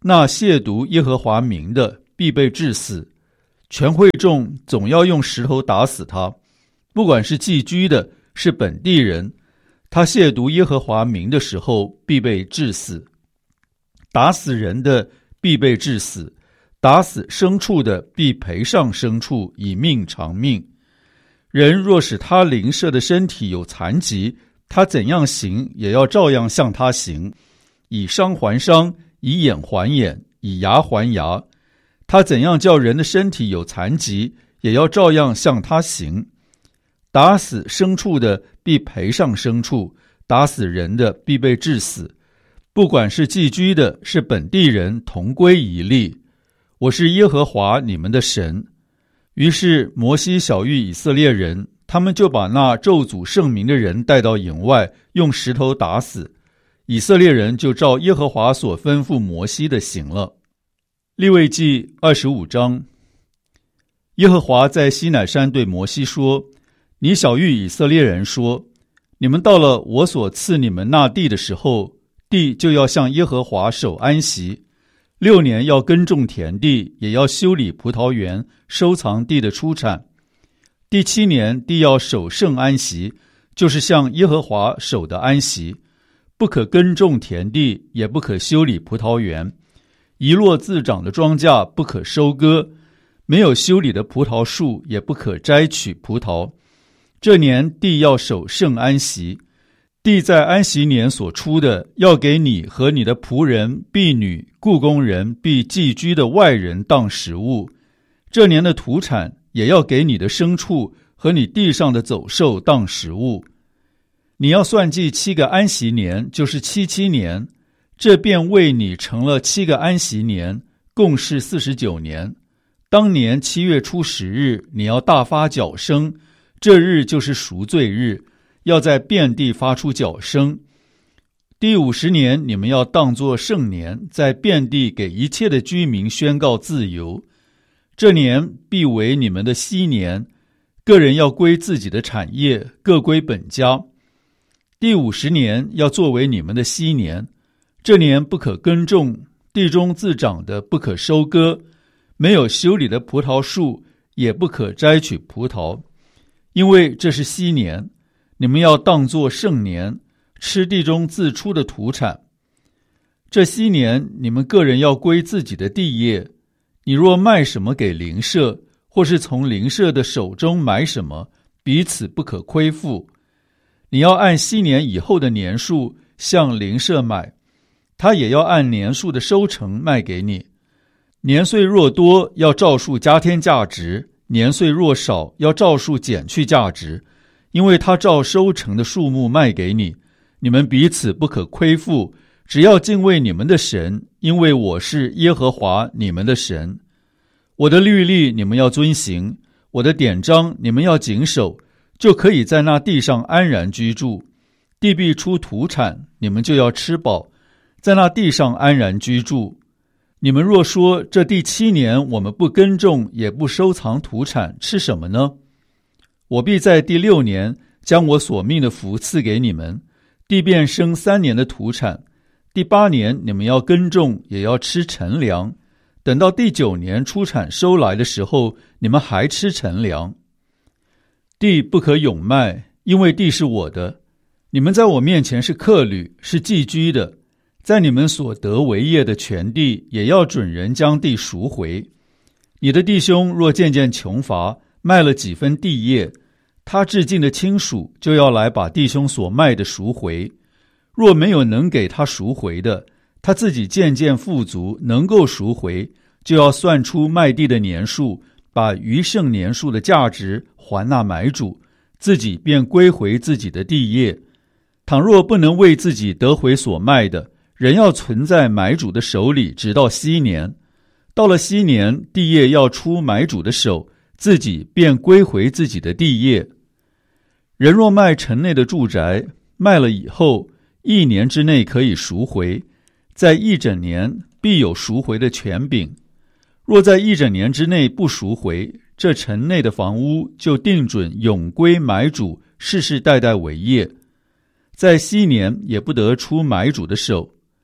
那亵渎耶和华名的必被治死，全会众总要用石头打死他，不管是寄居的，是本地人，他亵渎耶和华名的时候必被治死。打死人的必被治死，打死牲畜的必赔上牲畜，以命偿命。人若使他邻舍的身体有残疾，他怎样行，也要照样向他行，以伤还伤，以眼还眼，以牙还牙。他怎样叫人的身体有残疾，也要照样向他行。打死牲畜的必赔上牲畜，打死人的必被治死，不管是寄居的，是本地人，同归一例。我是耶和华你们的神。于是摩西晓谕以色列人，他们就把那咒诅圣名的人带到营外，用石头打死。以色列人就照耶和华所吩咐摩西的行了。利未记二十五章。耶和华在西乃山对摩西说，你晓谕以色列人说，你们到了我所赐你们那地的时候，地就要向耶和华守安息。六年要耕种田地，也要修理葡萄园，收藏地的出产。第七年地要守圣安息，就是向耶和华守的安息，不可耕种田地，也不可修理葡萄园。遗落自长的庄稼不可收割，没有修理的葡萄树也不可摘取葡萄。这年地要守圣安息。地在安息年所出的，要给你和你的仆人、婢女、雇工人、必寄居的外人当食物。这年的土产也要给你的牲畜和你地上的走兽当食物。你要算计七个安息年，就是七七年，这便为你成了七个安息年，共是四十九年。当年七月初十日，你要大发角声，这日就是赎罪日，要在遍地发出角声。第五十年，你们要当作圣年，在遍地给一切的居民宣告自由。这年必为你们的息年，个人要归自己的产业，各归本家。第五十年要作为你们的息年，这年不可耕种，地中自长的不可收割，没有修理的葡萄树也不可摘取葡萄，因为这是息年。你们要当作圣年，吃地中自出的土产。这息年你们个人要归自己的地业。你若卖什么给邻舍，或是从邻舍的手中买什么，彼此不可亏负。你要按息年以后的年数向邻舍买，他也要按年数的收成卖给你。年岁若多，要照数加添价值；年岁若少，要照数减去价值。因为他照收成的数目卖给你，你们彼此不可亏负，只要敬畏你们的神，因为我是耶和华你们的神。我的律例你们要遵行，我的典章你们要谨守，就可以在那地上安然居住。地必出土产，你们就要吃饱，在那地上安然居住。你们若说，这第七年我们不耕种，也不收藏土产，吃什么呢？我必在第六年将我所命的福赐给你们，地便生三年的土产。第八年你们要耕种，也要吃陈粮。等到第九年出产收来的时候，你们还吃陈粮。地不可永卖，因为地是我的。你们在我面前是客旅，是寄居的。在你们所得为业的全地，也要准人将地赎回。你的弟兄若渐渐穷乏，卖了几分地业，他至近的亲属就要来把弟兄所卖的赎回。若没有能给他赎回的，他自己渐渐富足，能够赎回，就要算出卖地的年数，把余剩年数的价值还那买主，自己便归回自己的地业。倘若不能为自己得回所卖的，人要存在买主的手里，直到息年。到了息年，地业要出买主的手，自己便归回自己的地业。人若卖城内的住宅，卖了以后，一年之内可以赎回，在一整年必有赎回的权柄。若在一整年之内不赎回，这城内的房屋就定准永归买主，世世代代为业。在息年也不得出买主的手。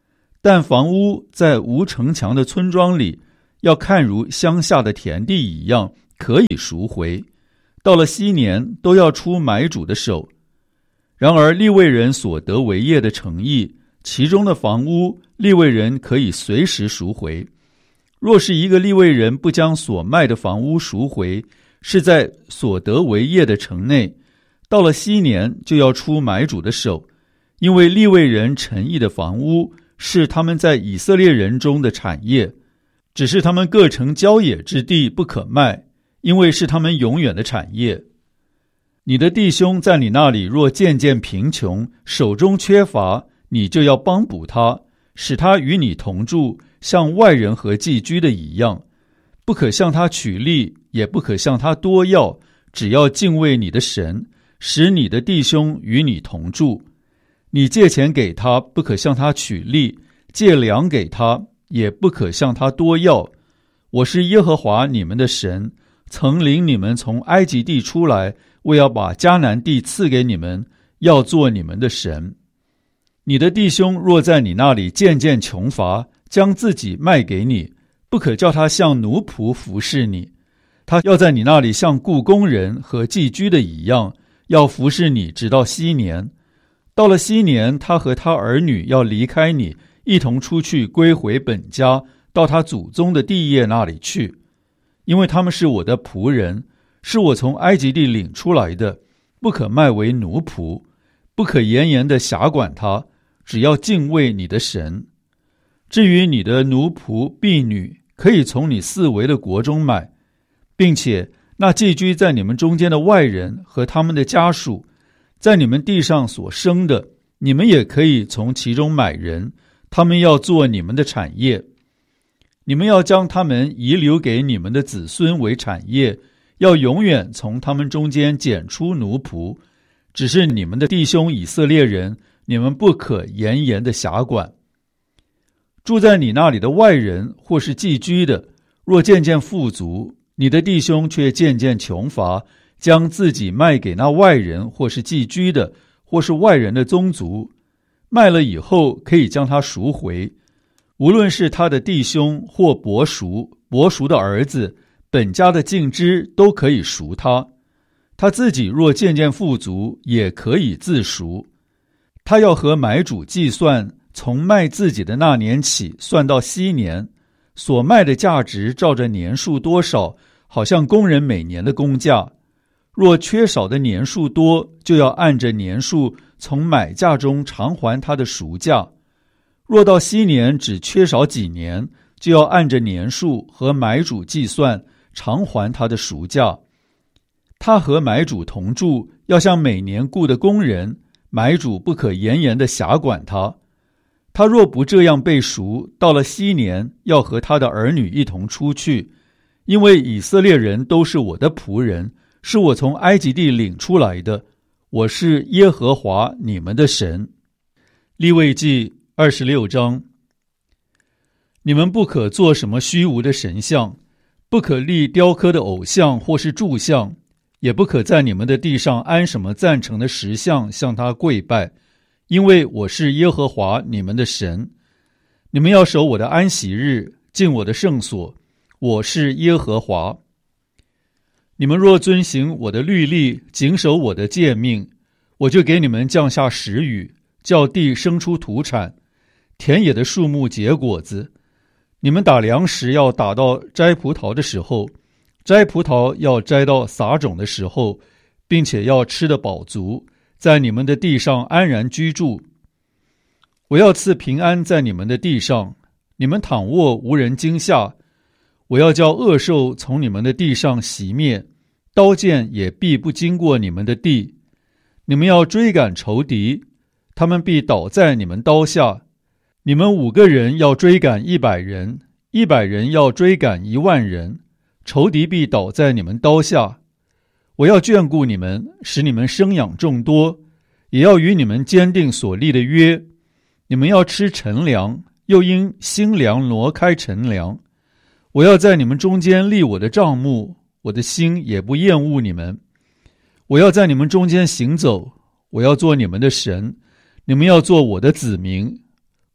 但房屋在无城墙的村庄里，要看如乡下的田地一样，可以赎回。到了昔年，都要出买主的手。然而利未人所得为业的城邑，其中的房屋，利未人可以随时赎回。若是一个利未人不将所卖的房屋赎回，是在所得为业的城内，到了昔年就要出买主的手，因为利未人城邑的房屋是他们在以色列人中的产业，只是他们各城郊野之地不可卖，因为是他们永远的产业。你的弟兄在你那里若渐渐贫穷，手中缺乏，你就要帮补他，使他与你同住，像外人和寄居的一样，不可向他取利，也不可向他多要，只要敬畏你的神，使你的弟兄与你同住。你借钱给他，不可向他取利，借粮给他，也不可向他多要。我是耶和华你们的神，曾领你们从埃及地出来，为要把迦南地赐给你们，要做你们的神。你的弟兄若在你那里渐渐穷乏，将自己卖给你，不可叫他像奴仆服侍你，他要在你那里像雇工人和寄居的一样，要服侍你直到昔年。到了昔年，他和他儿女要离开你，一同出去归回本家，到他祖宗的地业那里去，因为他们是我的仆人，是我从埃及地领出来的，不可卖为奴仆，不可严严地辖管他，只要敬畏你的神。至于你的奴仆婢女，可以从你四围的国中买，并且那寄居在你们中间的外人和他们的家属，在你们地上所生的，你们也可以从其中买人，他们要做你们的产业。你们要将他们遗留给你们的子孙为产业，要永远从他们中间拣出奴仆，只是你们的弟兄以色列人，你们不可严严的辖管。住在你那里的外人或是寄居的，若渐渐富足，你的弟兄却渐渐穷乏，将自己卖给那外人或是寄居的，或是外人的宗族，卖了以后可以将他赎回，无论是他的弟兄或伯叔、伯叔的儿子，本家的近支都可以赎他。他自己若渐渐富足，也可以自赎。他要和买主计算，从卖自己的那年起算到昔年，所卖的价值照着年数多少，好像工人每年的工价。若缺少的年数多，就要按着年数从买价中偿还他的赎价。若到昔年只缺少几年，就要按着年数和买主计算，偿还他的赎价。他和买主同住，要像每年雇的工人，买主不可严严的辖管他。他若不这样被赎，到了昔年，要和他的儿女一同出去，因为以色列人都是我的仆人，是我从埃及地领出来的，我是耶和华你们的神。利未记二十六章。你们不可做什么虚无的神像，不可立雕刻的偶像或是柱像，也不可在你们的地上安什么赞成的石像向他跪拜，因为我是耶和华你们的神。你们要守我的安息日，进我的圣所，我是耶和华。你们若遵行我的律例，谨守我的诫命，我就给你们降下时雨，叫地生出土产，田野的树木结果子。你们打粮食要打到摘葡萄的时候，摘葡萄要摘到撒种的时候，并且要吃得饱足，在你们的地上安然居住。我要赐平安在你们的地上，你们躺卧无人惊吓。我要叫恶兽从你们的地上熄灭，刀剑也必不经过你们的地。你们要追赶仇敌，他们必倒在你们刀下。你们五个人要追赶一百人，一百人要追赶一万人，仇敌必倒在你们刀下。我要眷顾你们，使你们生养众多，也要与你们坚定所立的约。你们要吃陈粮，又因新粮挪开陈粮。我要在你们中间立我的帐幕，我的心也不厌恶你们。我要在你们中间行走，我要做你们的神，你们要做我的子民。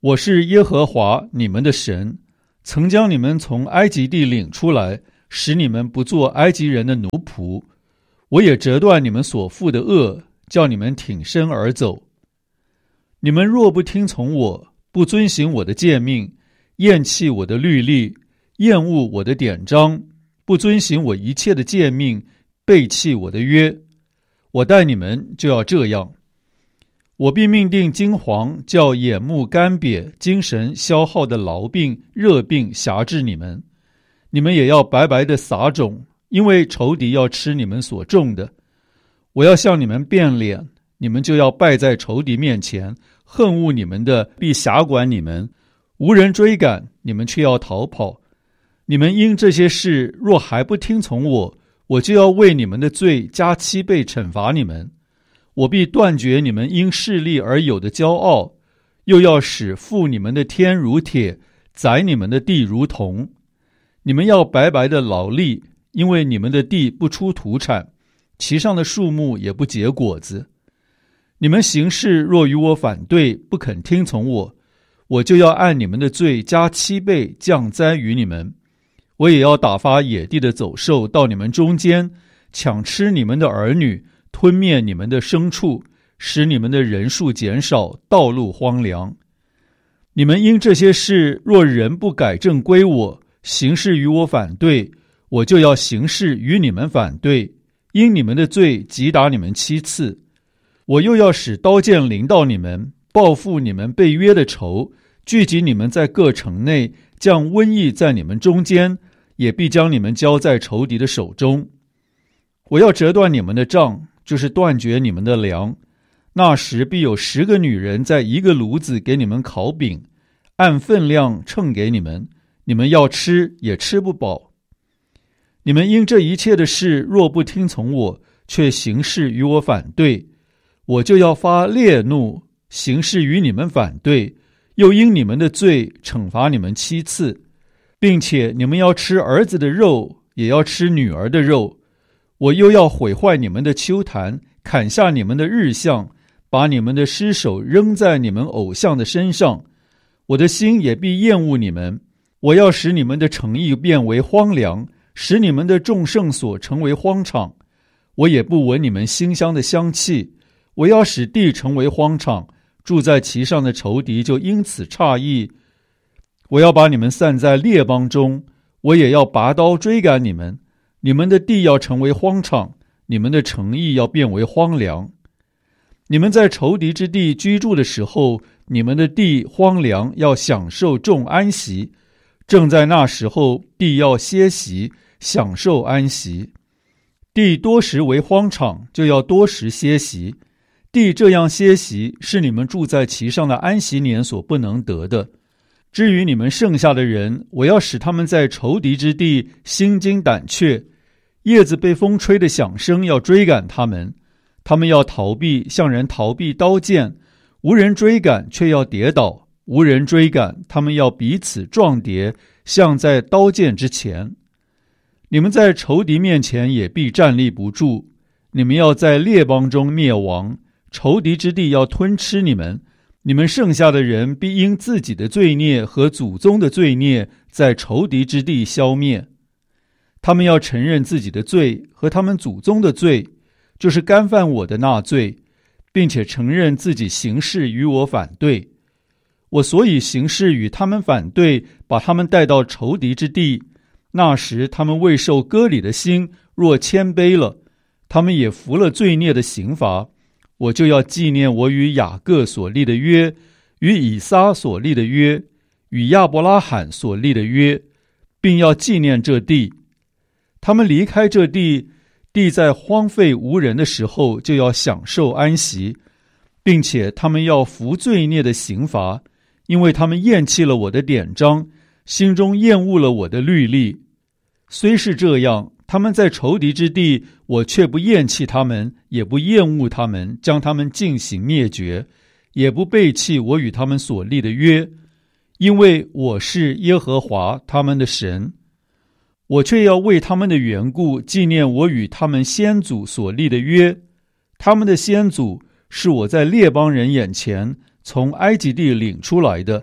我是耶和华你们的神，曾将你们从埃及地领出来，使你们不做埃及人的奴仆。我也折断你们所负的恶，叫你们挺身而走。你们若不听从我，不遵行我的诫命，厌弃我的律例，厌恶我的典章，不遵行我一切的诫命，背弃我的约，我待你们就要这样。我必命定惊惶，叫眼目干瘪、精神消耗的痨病、热病辖制你们。你们也要白白的撒种，因为仇敌要吃你们所种的。我要向你们变脸，你们就要败在仇敌面前，恨恶你们的必辖管你们，无人追赶，你们却要逃跑。你们因这些事若还不听从我，我就要为你们的罪加七倍惩罚你们。我必断绝你们因势力而有的骄傲，又要使覆你们的天如铁，宰你们的地如铜。你们要白白的劳力，因为你们的地不出土产，其上的树木也不结果子。你们行事若与我反对，不肯听从我，我就要按你们的罪加七倍降灾于你们。我也要打发野地的走兽到你们中间，抢吃你们的儿女，吞灭你们的牲畜，使你们的人数减少，道路荒凉。你们因这些事若人不改正归我，行事与我反对，我就要行事与你们反对，因你们的罪击打你们七次。我又要使刀剑临到你们，报复你们被约的仇，聚集你们在各城内，降瘟疫在你们中间，也必将你们交在仇敌的手中。我要折断你们的杖，就是断绝你们的粮。那时必有十个女人在一个炉子给你们烤饼，按分量称给你们，你们要吃也吃不饱。你们因这一切的事若不听从我，却行事与我反对，我就要发烈怒，行事与你们反对，又因你们的罪惩罚你们七次，并且你们要吃儿子的肉，也要吃女儿的肉。我又要毁坏你们的丘坛，砍下你们的日像，把你们的尸首扔在你们偶像的身上。我的心也必厌恶你们，我要使你们的城邑变为荒凉，使你们的众圣所成为荒场。我也不闻你们馨香的香气，我要使地成为荒场，住在其上的仇敌就因此诧异。我要把你们散在列邦中，我也要拔刀追赶你们。你们的地要成为荒场，你们的城邑要变为荒凉。你们在仇敌之地居住的时候，你们的地荒凉，要享受众安息。正在那时候，地要歇息，享受安息。地多时为荒场，就要多时歇息。地这样歇息，是你们住在其上的安息年所不能得的。至于你们剩下的人，我要使他们在仇敌之地心惊胆怯，叶子被风吹的响声要追赶他们，他们要逃避，像人逃避刀剑，无人追赶，却要跌倒；无人追赶，他们要彼此撞跌，像在刀剑之前。你们在仇敌面前也必站立不住，你们要在列邦中灭亡，仇敌之地要吞吃你们。你们剩下的人必因自己的罪孽和祖宗的罪孽，在仇敌之地消灭。他们要承认自己的罪和他们祖宗的罪，就是干犯我的那罪，并且承认自己行事与我反对。我所以行事与他们反对，把他们带到仇敌之地。那时他们未受割礼的心若谦卑了，他们也服了罪孽的刑罚，我就要纪念我与雅各所立的约，与以撒所立的约，与亚伯拉罕所立的约，并要纪念这地。他们离开这地，地在荒废无人的时候，就要享受安息，并且他们要服罪孽的刑罚，因为他们厌弃了我的典章，心中厌恶了我的律例。虽是这样，他们在仇敌之地，我却不厌弃他们，也不厌恶他们，将他们进行灭绝，也不背弃我与他们所立的约，因为我是耶和华他们的神。我却要为他们的缘故纪念我与他们先祖所立的约。他们的先祖是我在列邦人眼前从埃及地领出来的，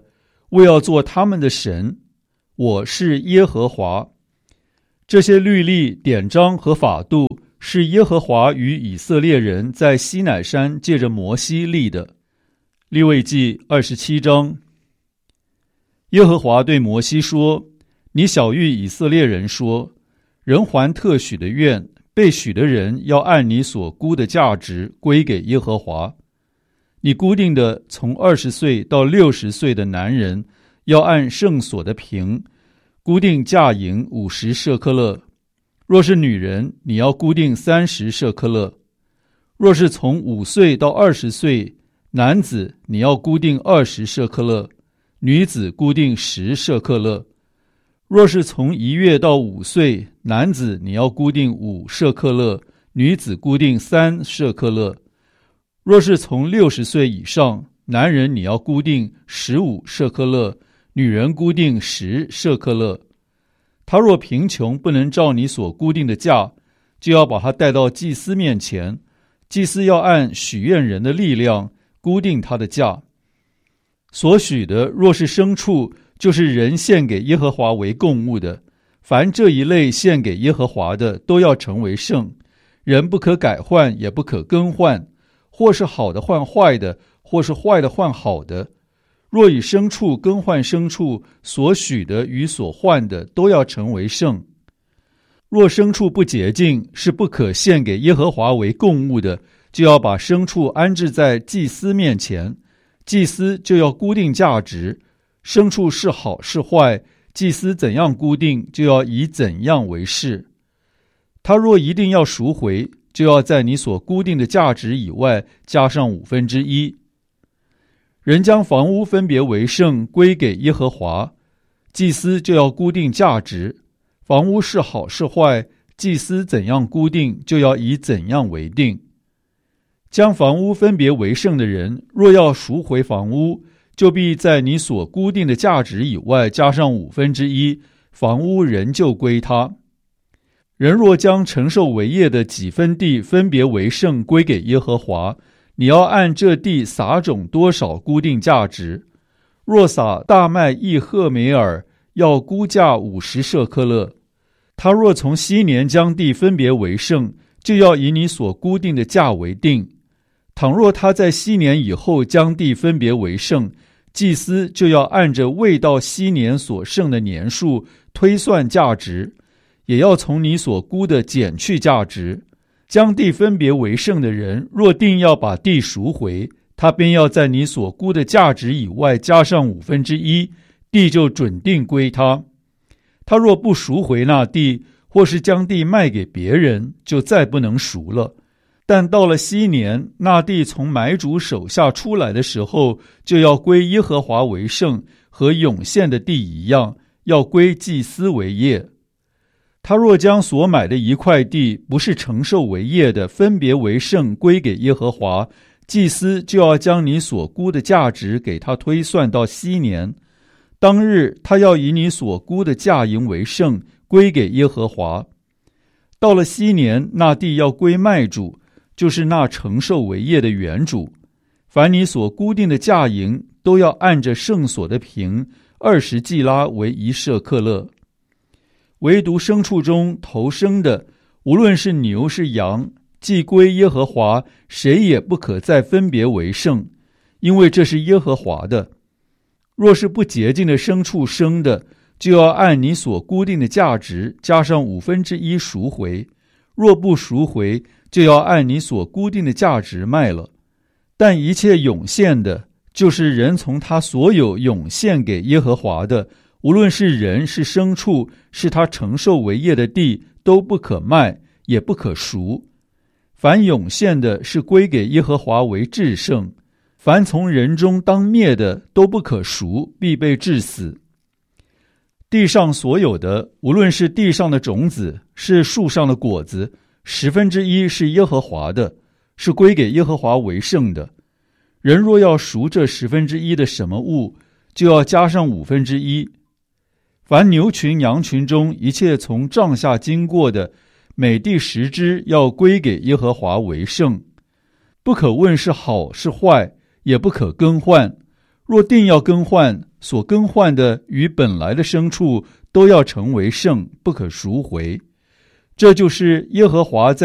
为要做他们的神。我是耶和华。这些律例、典章和法度是耶和华与以色列人在西乃山借着摩西立的。利未记二十七章。耶和华对摩西说：你晓谕以色列人说，人还特许的愿，被许的人要按你所估的价值归给耶和华。你估定的从二十岁到六十岁的男人，要按圣所的平，估定价银五十舍克勒。若是女人，你要估定三十舍克勒。若是从五岁到二十岁，男子你要估定二十舍克勒，女子估定十舍克勒。若是从一月到五岁，男子你要估定五舍克勒，女子估定三舍克勒。若是从六十岁以上，男人你要估定十五舍克勒，女人估定十舍克勒。他若贫穷不能照你所估定的价，就要把他带到祭司面前，祭司要按许愿人的力量估定他的价。所许的若是牲畜，就是人献给耶和华为供物的，凡这一类献给耶和华的，都要成为圣。人不可改换，也不可更换，或是好的换坏的，或是坏的换好的。若以牲畜更换牲畜，所许的与所换的都要成为圣。若牲畜不洁净，是不可献给耶和华为供物的，就要把牲畜安置在祭司面前，祭司就要估定价值。牲畜是好是坏，祭司怎样估定，就要以怎样为是。他若一定要赎回，就要在你所估定的价值以外加上五分之一。人将房屋分别为圣，归给耶和华，祭司就要估定价值。房屋是好是坏，祭司怎样估定，就要以怎样为定。将房屋分别为圣的人，若要赎回房屋，就必在你所估定的价值以外加上五分之一，房屋仍旧归他。人若将承受为业的几分地分别为圣归给耶和华，你要按这地撒种多少估定价值。若撒大麦一赫梅尔，要估价五十舍克勒。他若从昔年将地分别为圣，就要以你所估定的价为定。倘若他在昔年以后将地分别为圣，祭司就要按着未到昔年所剩的年数推算价值，也要从你所估的减去价值。将地分别为圣的人，若定要把地赎回，他便要在你所估的价值以外加上五分之一，地就准定归他。他若不赎回那地，或是将地卖给别人，就再不能赎了。但到了昔年，那地从买主手下出来的时候，就要归耶和华为圣，和涌现的地一样，要归祭司为业。他若将所买的一块地不是承受为业的，分别为圣归给耶和华，祭司就要将你所估的价值给他推算到昔年。当日他要以你所估的价银为圣，归给耶和华。到了昔年，那地要归卖主，就是那承受为业的原主。凡你所估定的价银，都要按着圣所的平，二十季拉为一舍克勒。唯独牲畜中头生的，无论是牛是羊，既归耶和华，谁也不可再分别为圣，因为这是耶和华的。若是不洁净的牲畜生的，就要按你所估定的价值加上五分之一赎回；若不赎回，就要按你所估定的价值卖了。但一切涌现的，就是人从他所有涌现给耶和华的，无论是人是牲畜，是他承受为业的地，都不可卖，也不可赎。凡涌现的，是归给耶和华为至圣。凡从人中当灭的，都不可赎，必被治死。地上所有的，无论是地上的种子，是树上的果子，十分之一是耶和华的，是归给耶和华为圣的。人若要赎这十分之一的什么物，就要加上五分之一。凡牛群羊群中一切从帐下经过的，每第十只要归给耶和华为圣。不可问是好是坏，也不可更换。 若定要更换，所更换的与本来的牲畜都要成为圣，不可赎回。这就是耶和华在